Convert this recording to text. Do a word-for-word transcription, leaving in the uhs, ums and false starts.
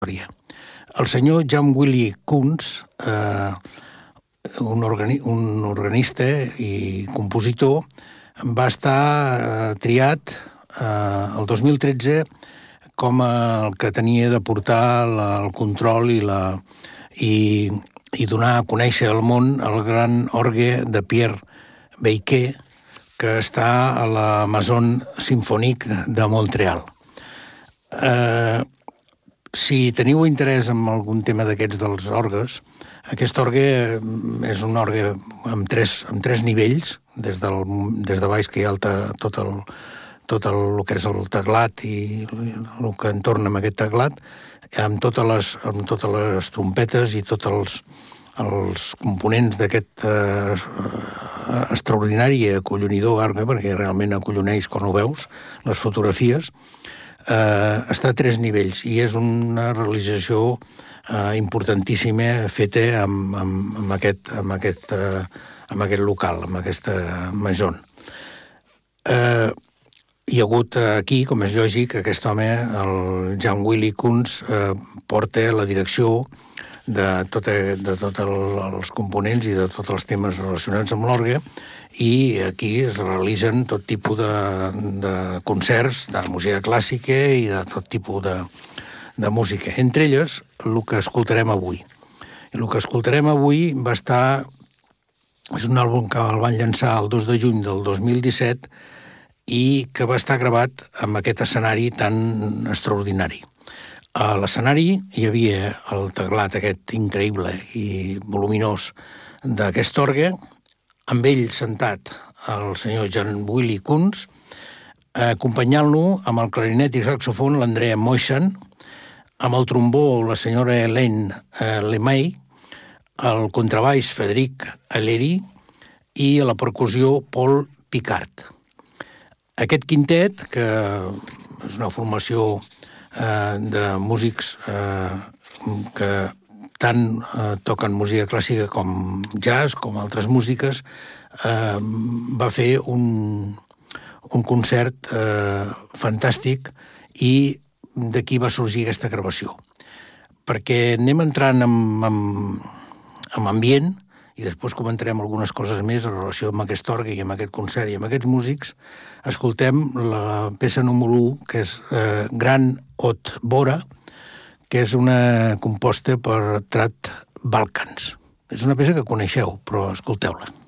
El senyor John Willie Kunz, eh, un, organi un organista i compositor, va estar eh, triat eh, el dos mil tretze com el que tenia de portar la, el control i, la, i, i donar a conèixer al món el gran orgue de Pierre Baquet, que està a la Maison Symphonique de Montreal. Eh, si teniu interès en algun tema d'aquests dels orgues, aquest orgue és un orgue amb tres, amb tres nivells, des, del, des de baix que hi ha el, tot, el, tot el, el que és el teclat i el que entorna amb aquest teclat, amb totes les, amb totes les trompetes i tots els, els components d'aquest eh, extraordinari i acollonidor orgue, perquè realment acolloneix quan ho veus, les fotografies. Uh, està a tres nivells i és una realització uh, importantíssima feta amb, amb, amb, aquest, amb, aquest, uh, amb aquest local, amb aquesta maison. Uh, hi ha hagut uh, aquí, com és lògic, aquest home, el John Willie Kunz, uh, porta la direcció de tots de tot el, els components i de tots els temes relacionats amb l'orgue, i aquí es realitzen tot tipus de, de concerts, de música clàssica i de tot tipus de, de música. Entre elles, el que escoltarem avui. I el que escoltarem avui va estar... És un àlbum que el van llançar el dos de juny del dos mil disset i que va estar gravat amb aquest escenari tan extraordinari. A l'escenari hi havia el teclat aquest increïble i voluminós d'aquest orgue, amb ell sentat el senyor John Willie Kunz, acompanyant-lo amb el clarinet i saxofon l'Andrea Moixan, amb el trombó la senyora Hélène Lemay, el contrabaix Frédéric Alleri i a la percussió Paul Picard. Aquest quintet, que és una formació eh, de músics eh, que tant eh, toquen música clàssica com jazz, com altres músiques, eh, va fer un, un concert eh, fantàstic i d'aquí va sorgir aquesta gravació. Perquè anem entrant en, en, en ambient i després comentarem algunes coses més en relació amb aquest orgue i amb aquest concert i amb aquests músics. Escoltem la peça número u, que és eh, Gran Haute Bora, que és una composta per Trad Balkans. És una peça que coneixeu, però escolteu-la.